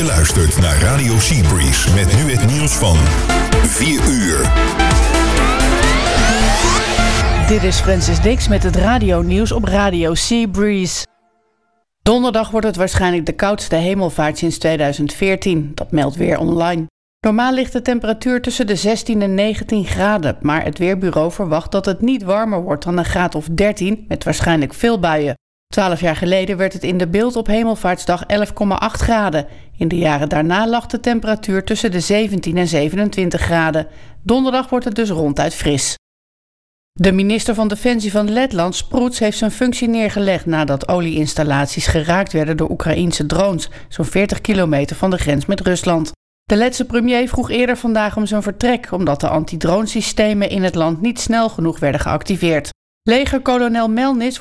Je luistert naar Radio Seabreeze met nu het nieuws van 4 uur. Dit is Francis Dix met het radionieuws op Radio Seabreeze. Donderdag wordt het waarschijnlijk de koudste hemelvaart sinds 2014. Dat meldt Weer Online. Normaal ligt de temperatuur tussen de 16 en 19 graden. Maar het Weerbureau verwacht dat het niet warmer wordt dan een graad of 13... met waarschijnlijk veel buien. 12 jaar geleden werd het in de Beeld op Hemelvaartsdag 11,8 graden. In de jaren daarna lag de temperatuur tussen de 17 en 27 graden. Donderdag wordt het dus ronduit fris. De minister van Defensie van Letland, Sproets, heeft zijn functie neergelegd nadat olieinstallaties geraakt werden door Oekraïense drones, zo'n 40 kilometer van de grens met Rusland. De Letse premier vroeg eerder vandaag om zijn vertrek, omdat de antidronesystemen in het land niet snel genoeg werden geactiveerd. Legerkolonel Melnitz